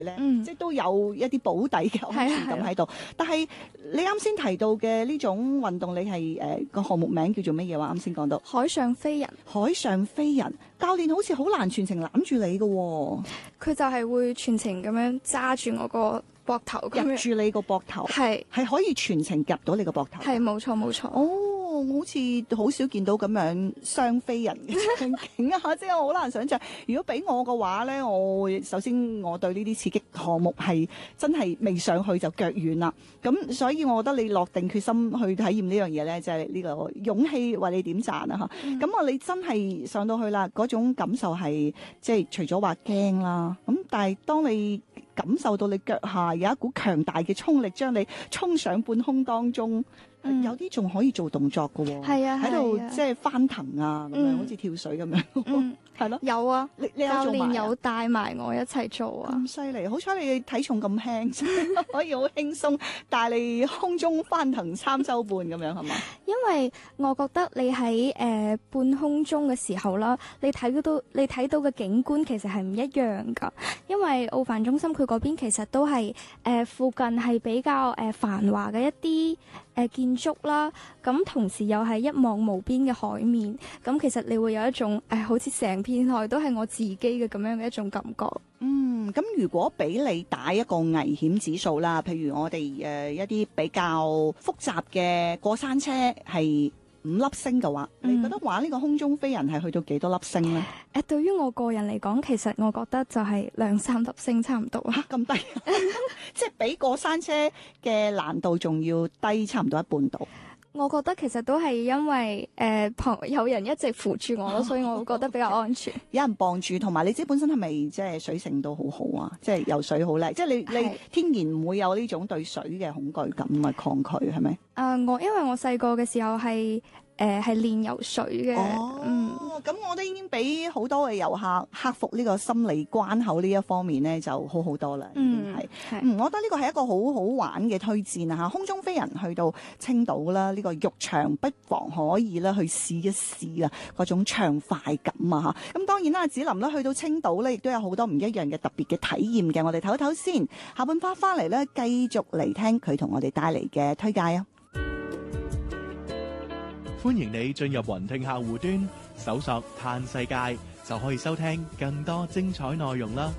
咧，即係都有一啲保底嘅安全感喺度。但係你啱先提到嘅呢種運動，你係個項目名叫做乜嘢話？啱先講到海上飛人。 海上飛人教練好似好難全程攬住你嘅喎。 佢就係會全程咁樣揸住我個膊頭咁樣， 夾住你個膊頭，係可以全程夾到你個膊頭。 係冇錯冇錯。 哦，我好似好少見到咁樣雙飛人嘅場景啊！即係我好難想像，如果俾我嘅話咧，我會首先我對呢啲刺激項目係真係未上去就腳軟啦。咁所以我覺得你落定決心去體驗呢樣嘢咧，就係呢個勇氣為你點讚啊！嚇，咁你真係上到去啦，嗰種感受係即係除咗話驚啦，咁但係當你感受到你腳下有一股強大嘅衝力，將你衝上半空當中。有啲仲可以做動作嘅喎，喺度即係翻騰啊，咁樣好似跳水咁樣，係咯。 有啊， 你有做埋？ 教練有帶埋我一齊做啊。 咁犀利，好彩你體重咁輕，可以好輕鬆帶你空中翻騰3周半咁樣係嘛？ 因為我覺得你喺半空中嘅時候啦，你睇到嘅景觀其實係唔一樣㗎。因為奧帆中心佢嗰邊其實都係附近係比較繁華嘅一啲建築啦，咁同時又係一望無邊嘅海面，咁其實你會有一種好似成片海都係我自己嘅咁樣嘅一種感覺。 咁如果俾你打一個危險指數啦，譬如我哋一啲比較複雜嘅過山車係5粒星嘅話，你覺得話呢個空中飛人係去到幾多粒星呢？ 對於我個人嚟講，其實我覺得就係2-3粒星差唔多。 咁低，即係比過山車嘅難度仲要低差唔多一半度。 我覺得其實都係因為有人一直扶住我咯，所以我會覺得比較安全。 有人傍住，同埋你自己本身係咪即係水性都好好啊？即係游水好叻，即係你天然唔會有呢種對水嘅恐懼感啊抗拒係咪？ 因為我細個嘅時候係練游水嘅。 咁我都已經比好多嘅遊客克服呢個心理關口呢一方面咧，就好好多啦。已經係，我覺得呢個係一個好好玩嘅推薦啊！嚇，空中飛人去到青島啦，呢個浴場不妨可以啦去試一試啊，嗰種暢快感啊！嚇，咁當然啦，子琳啦去到青島咧，亦都有好多唔一樣嘅特別嘅體驗嘅。我哋唞一唞先，下半 part 翻嚟咧，繼續嚟聽佢同我哋帶嚟嘅推介啊！ 歡迎你進入雲聽客戶端，搜索嘆世界，就可以收聽更多精彩內容啦！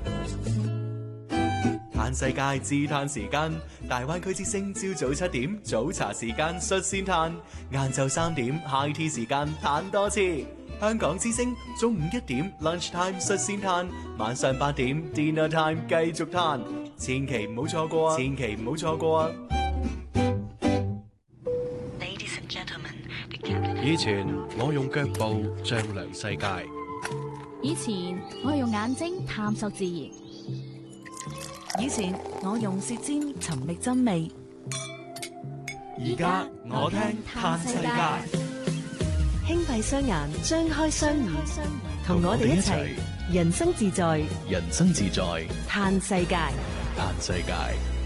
嘆世界自嘆時間，大灣區之聲朝早7點早茶時間率先嘆，晏晝3點 high tea 時間嘆多次。香港之聲中午1點 lunch time 率先嘆，晚上8點 dinner time 繼續嘆，千祈唔好錯過啊！千祈唔好錯過啊！ 以前我用腳步丈量世界， 以前我用眼睛探索自然，以前我用舌尖尋覓真味， 而家我聽嘆世界， 輕閉雙眼，張開雙耳，同我哋一齊人生自在， 人生自在， 嘆世界， 嘆世界。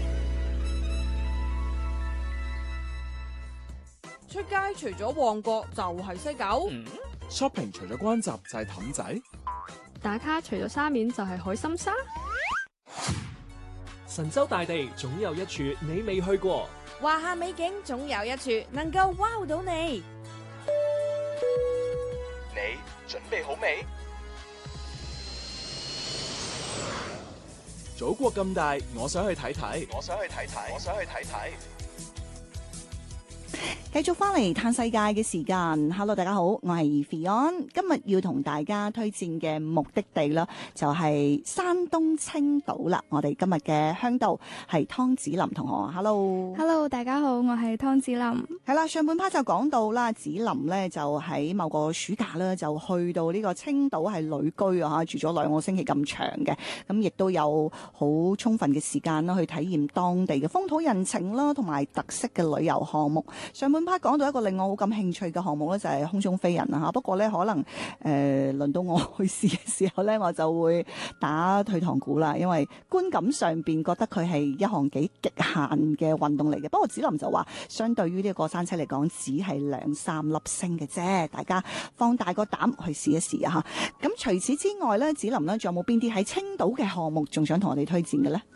出街除咗旺角就係西九 ，shopping 除咗關閘就係氹仔， 打卡除咗沙面就係海心沙， 神州大地總有一處你未去過， 華夏美景總有一處能夠 wow 到你。 你準備好未？祖國咁大，我想去睇睇，我想去睇睇，我想去睇睇。 繼續翻嚟嘆世界嘅時間 ，Hello 大家好，我係 Fion，今日要同大家推薦嘅目的地啦，就係山東青島啦。我哋今日嘅向導係湯子霖同學 ，Hello， 大家好，我係湯子霖。 係啦，上半 part 就講到啦，子霖咧就喺某個暑假咧就去到呢個青島係旅居啊，住咗2個星期咁長嘅，咁亦都有好充分嘅時間啦去體驗當地嘅風土人情啦，同埋特色嘅旅遊項目。上半 part 講到一個令我好感興趣嘅項目咧，就係空中飛人啦嚇。不過咧，可能輪到我去試嘅時候咧，我就會打退堂鼓啦，因為觀感上邊覺得佢係一項幾極限嘅運動嚟嘅。不過子林就話，相對於呢個過山車嚟講，只係2-3粒星嘅啫，大家放大個膽去試一試啊嚇。咁除此之外咧，子林咧仲有冇邊啲喺青島嘅項目仲想同我哋推薦嘅咧？